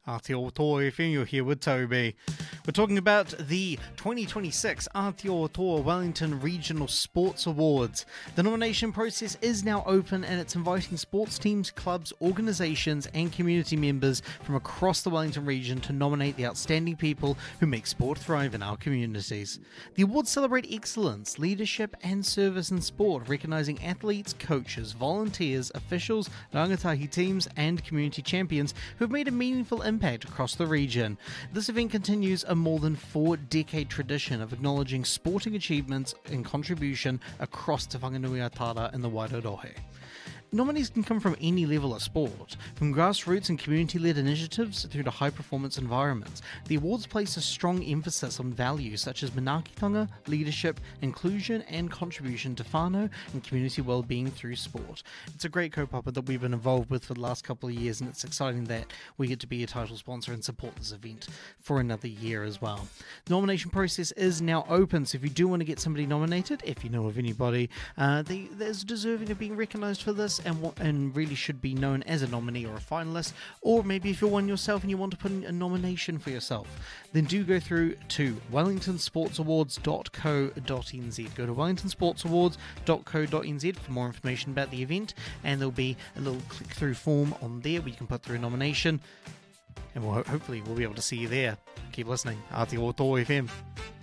Aotearoa FM, you're here with Toby. We're talking about the 2026 Aotearoa Wellington Regional Sports Awards. The nomination process is now open and it's inviting sports teams, clubs, organisations and community members from across the Wellington region to nominate the outstanding people who make sport thrive in our communities. The awards celebrate excellence, leadership and service in sport, recognising athletes, coaches, volunteers, officials, rangatahi teams and community champions who have made a meaningful impact across the region. This event continues a more than 4-decade tradition of acknowledging sporting achievements and contribution across Te Whanganui-a-Tara and the Wairohe. Nominees can come from any level of sport, from grassroots and community-led initiatives through to high-performance environments. The awards place a strong emphasis on values such as manaakitanga, leadership, inclusion and contribution to whānau and community well-being through sport. It's a great kaupapa that we've been involved with for the last couple of years, and it's exciting that we get to be a title sponsor and support this event for another year as well. The nomination process is now open, so if you do want to get somebody nominated, if you know of anybody that's deserving of being recognised for this, and really should be known as a nominee or a finalist, or maybe if you're one yourself and you want to put in a nomination for yourself, then do go through to wellingtonsportsawards.co.nz. Go to wellingtonsportsawards.co.nz for more information about the event, and there'll be a little click-through form on there where you can put through a nomination, and hopefully we'll be able to see you there. Keep listening. Aotearoa FM.